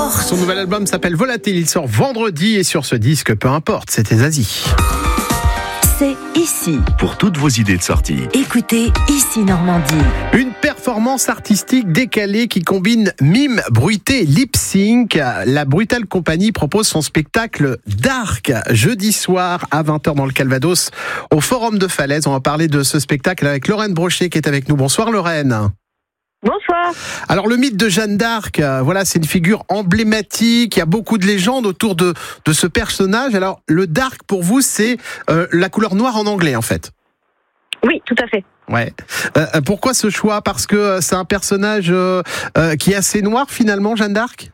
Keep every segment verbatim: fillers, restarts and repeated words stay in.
importe. Son nouvel album s'appelle Volatile, il sort vendredi et sur ce disque, peu importe, c'était Zazie. C'est ici. Pour toutes vos idées de sortie. Écoutez Ici Normandie. Une performance artistique décalée qui combine mime, bruité, lip-sync. La Brutale Compagnie propose son spectacle Dark jeudi soir à vingt heures dans le Calvados au Forum de Falaise. On va parler de ce spectacle avec Lorraine Brochet qui est avec nous. Bonsoir Lorraine. Bonsoir. Alors le mythe de Jeanne d'Arc, euh, voilà, c'est une figure emblématique. Il y a beaucoup de légendes autour de de ce personnage. Alors le dark pour vous, c'est euh, la couleur noire en anglais en fait. Oui, tout à fait. Ouais. Euh, pourquoi ce choix ? Parce que c'est un personnage euh, euh, qui est assez noir finalement, Jeanne d'Arc.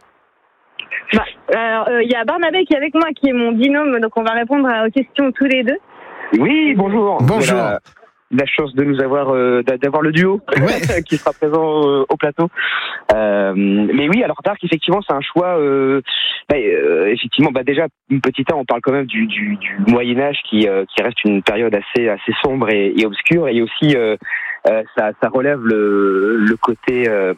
Bah, alors il euh, y a Barnabé qui est avec moi, qui est mon binôme, donc on va répondre aux questions tous les deux. Oui, bonjour. Bonjour. Voilà. La chance de nous avoir, euh, d'avoir le duo ouais. qui sera présent euh, au plateau. Euh, mais oui, alors Dark, effectivement, c'est un choix. Euh, bah, euh, effectivement, bah déjà, une petite heure, on parle quand même du, du, du Moyen Âge qui, euh, qui reste une période assez, assez sombre et, et obscure. Et aussi, euh, euh, ça, ça relève le, le côté. Euh,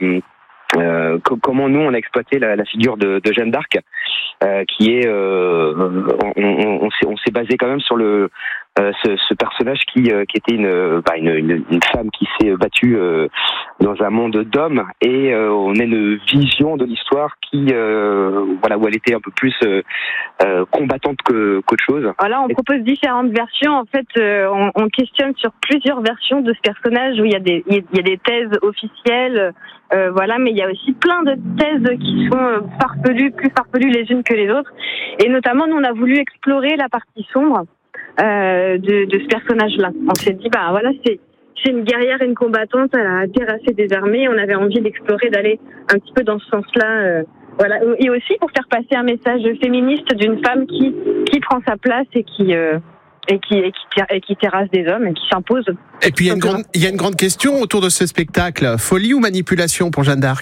Euh, comment nous on a exploité la, la figure de, de Jeanne d'Arc, euh, qui est, euh, on, on, on, s'est, on s'est basé quand même sur le euh, ce, ce personnage qui, euh, qui était une, bah une, une, une femme qui s'est battue euh, dans un monde d'hommes, et euh, on a une vision de l'histoire qui, euh, voilà, où elle était un peu plus euh, euh, combattante que, qu'autre chose. Voilà, on propose différentes versions. En fait, euh, on, on questionne sur plusieurs versions de ce personnage où il y a des, il y a des thèses officielles. Euh, voilà, mais il y a aussi plein de thèses qui sont euh, farfelues, plus farfelues les unes que les autres. Et notamment, nous, on a voulu explorer la partie sombre euh, de, de ce personnage-là. On s'est dit, bah voilà, c'est, c'est une guerrière, une combattante, elle a terrassé des armées. On avait envie d'explorer, d'aller un petit peu dans ce sens-là. Euh, voilà, et aussi pour faire passer un message féministe d'une femme qui qui prend sa place et qui euh, et qui et qui, et qui terrasse des hommes et qui s'impose. Et puis il y a une grande il y a une grande question autour de ce spectacle. Folie ou manipulation pour Jeanne d'Arc ?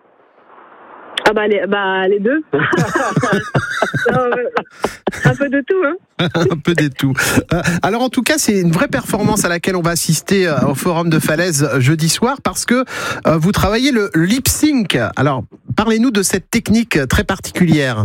Ah bah les, bah les deux. Non, un peu de tout, hein. Un peu de tout. Euh, alors en tout cas, c'est une vraie performance à laquelle on va assister euh, au Forum de Falaise euh, jeudi soir, parce que euh, vous travaillez le lip sync. Alors parlez-nous de cette technique très particulière.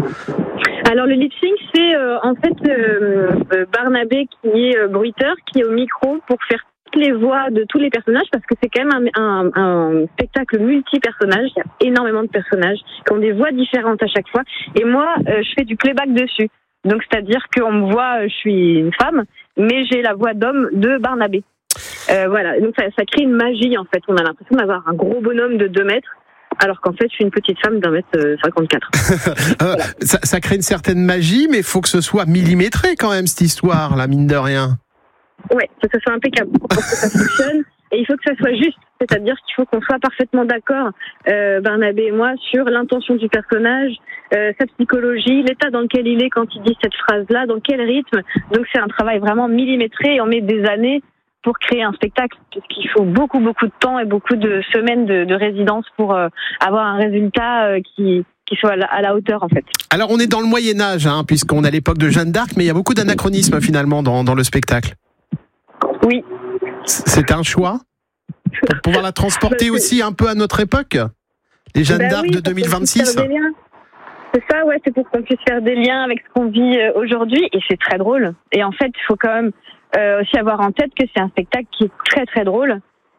Alors le lip sync, c'est euh, en fait euh, Barnabé qui est euh, bruiteur, qui est au micro pour faire les voix de tous les personnages, parce que c'est quand même un, un, un spectacle multi-personnages. Il y a énormément de personnages qui ont des voix différentes à chaque fois. Et moi, euh, je fais du playback dessus. Donc, c'est-à-dire qu'on me voit, je suis une femme, mais j'ai la voix d'homme de Barnabé. Euh, voilà. Donc, ça, ça crée une magie, en fait. On a l'impression d'avoir un gros bonhomme de deux mètres, alors qu'en fait, je suis une petite femme d'un mètre cinquante-quatre. Voilà. ça, ça crée une certaine magie, mais il faut que ce soit millimétré quand même, cette histoire, là, mine de rien. Ouais, faut que ça soit impeccable pour que ça fonctionne, et il faut que ça soit juste, c'est-à-dire qu'il faut qu'on soit parfaitement d'accord, euh, Barnabé et moi, sur l'intention du personnage, euh, sa psychologie, l'état dans lequel il est quand il dit cette phrase-là, dans quel rythme. Donc c'est un travail vraiment millimétré, et on met des années pour créer un spectacle, puisqu'il faut beaucoup beaucoup de temps et beaucoup de semaines de, de résidence pour euh, avoir un résultat euh, qui qui soit à la, à la hauteur, en fait. Alors on est dans le Moyen-Âge, hein, puisqu'on est à l'époque de Jeanne d'Arc, mais il y a beaucoup d'anachronismes finalement dans, dans le spectacle. Oui. C'est un choix pour pouvoir la transporter aussi un peu à notre époque, les Jeanne bah d'Arc oui, de deux mille vingt-six. C'est ça, ouais, c'est pour qu'on puisse faire des liens avec ce qu'on vit aujourd'hui, et c'est très drôle. Et en fait, il faut quand même euh, aussi avoir en tête que c'est un spectacle qui est très très drôle.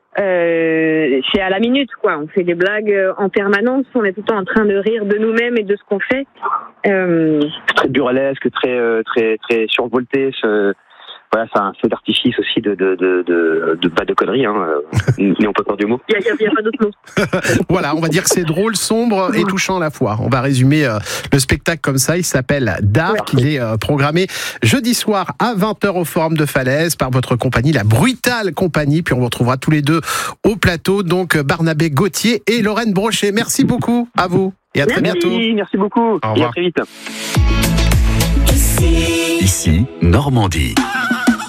Euh, c'est à la minute, quoi. On fait des blagues en permanence, on est tout le temps en train de rire de nous-mêmes et de ce qu'on fait. Euh... Très burlesque, très très très survolté. Ce... Voilà, c'est un feu d'artifice aussi de de de de, de pas de conneries, hein. Mais on peut pas dire du mot. Il y a, y a pas d'autres mots. Voilà, on va dire que c'est drôle, sombre et touchant à la fois. On va résumer euh, le spectacle comme ça. Il s'appelle Dark. Ouais. Il est euh, programmé jeudi soir à vingt heures au Forum de Falaise par votre compagnie, la Brutale Compagnie. Puis on vous retrouvera tous les deux au plateau. Donc Barnabé Gauthier et Lorraine Brochet. Merci beaucoup à vous et à très merci, bientôt. Merci beaucoup. Au revoir. Et à très vite. Ici, Normandie.